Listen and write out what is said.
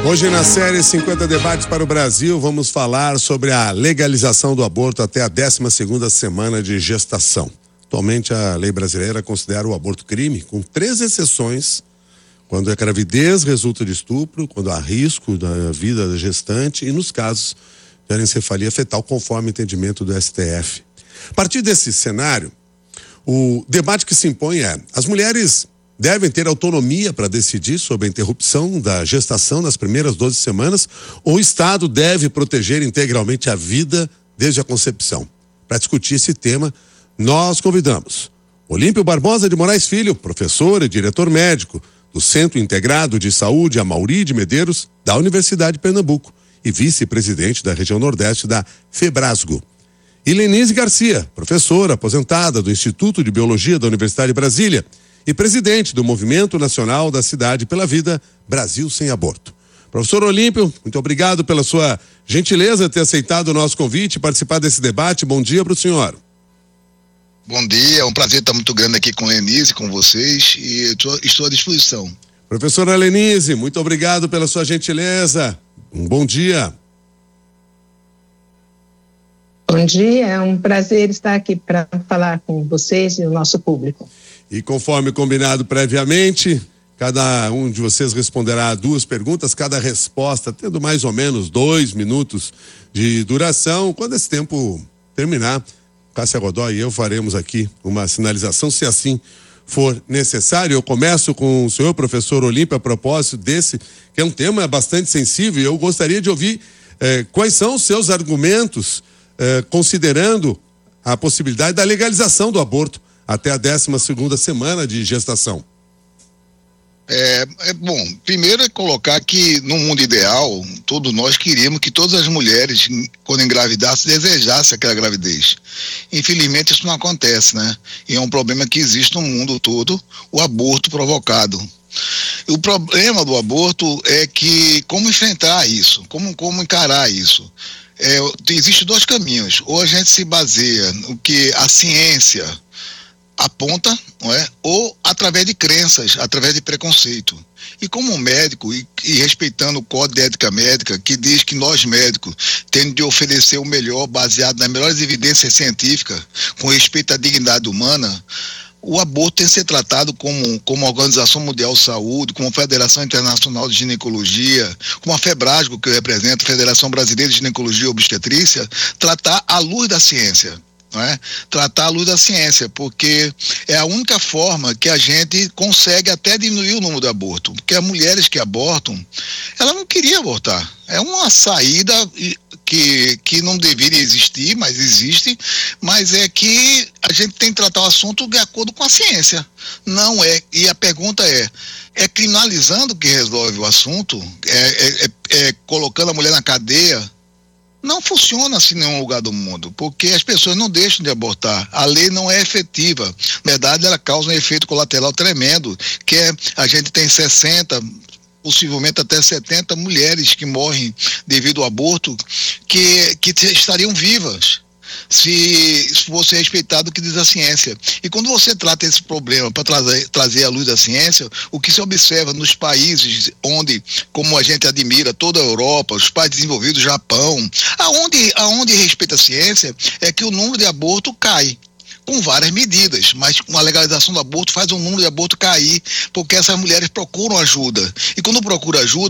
Hoje na série 50 Debates para o Brasil, vamos falar sobre a legalização do aborto até a 12ª semana de gestação. Atualmente a lei brasileira considera o aborto crime, com 3 exceções, quando a gravidez resulta de estupro, quando há risco da vida da gestante e nos casos de anencefalia fetal, conforme o entendimento do STF. A partir desse cenário, o debate que se impõe é: as mulheres devem ter autonomia para decidir sobre a interrupção da gestação nas primeiras 12 semanas ou o Estado deve proteger integralmente a vida desde a concepção? Para discutir esse tema, nós convidamos Olímpio Barbosa de Moraes Filho, professor e diretor médico do Centro Integrado de Saúde Amauri de Medeiros, da Universidade de Pernambuco, e vice-presidente da região Nordeste da Febrasgo. E Lenise Garcia, professora aposentada do Instituto de Biologia da Universidade de Brasília e presidente do Movimento Nacional da Cidade pela Vida, Brasil Sem Aborto. Professor Olímpio, muito obrigado pela sua gentileza de ter aceitado o nosso convite e participar desse debate. Bom dia para o senhor. Bom dia, é um prazer estar muito grande aqui com a Lenise, com vocês, e estou à disposição. Professora Lenise, muito obrigado pela sua gentileza. Um bom dia. Bom dia, é um prazer estar aqui para falar com vocês e o nosso público. E conforme combinado previamente, cada um de vocês responderá a 2 perguntas, cada resposta tendo mais ou menos 2 minutos de duração. Quando esse tempo terminar, Cássia Godoy e eu faremos aqui uma sinalização, se assim for necessário. Eu começo com o senhor professor Olímpio a propósito desse, que é um tema bastante sensível, e eu gostaria de ouvir quais são os seus argumentos considerando a possibilidade da legalização do aborto até a 12ª semana de gestação. Bom, primeiro é colocar que no mundo ideal, todos nós queríamos que todas as mulheres, quando engravidassem, desejassem aquela gravidez. Infelizmente isso não acontece, né? E é um problema que existe no mundo todo, o aborto provocado. O problema do aborto é que como enfrentar isso, como encarar isso. Existem 2 caminhos: ou a gente se baseia no que a ciência aponta, não é? Ou através de crenças, através de preconceito. E como médico, e respeitando o Código de Ética Médica, que diz que nós médicos temos de oferecer o melhor baseado nas melhores evidências científicas, com respeito à dignidade humana, o aborto tem que ser tratado como a Organização Mundial de Saúde, como a Federação Internacional de Ginecologia, como a Febrasgo, que eu represento, a Federação Brasileira de Ginecologia e Obstetrícia, tratar à luz da ciência. Não é? Tratar à luz da ciência, porque é a única forma que a gente consegue até diminuir o número de aborto, porque as mulheres que abortam, ela não queria abortar, é uma saída que não deveria existir, mas existe, mas é que a gente tem que tratar o assunto de acordo com a ciência, não é, e a pergunta é criminalizando que resolve o assunto, colocando a mulher na cadeia? Não funciona assim em nenhum lugar do mundo, porque as pessoas não deixam de abortar. A lei não é efetiva. Na verdade, ela causa um efeito colateral tremendo, que a gente tem 60, possivelmente até 70 mulheres que morrem devido ao aborto, que estariam vivas, se fosse respeitado o que diz a ciência. E quando você trata esse problema para trazer à luz da ciência, o que se observa nos países onde, como a gente admira, toda a Europa, os países desenvolvidos, Japão, aonde respeita a ciência, é que o número de aborto cai, com várias medidas, mas uma legalização do aborto faz o número de aborto cair, porque essas mulheres procuram ajuda, e quando procuram ajuda,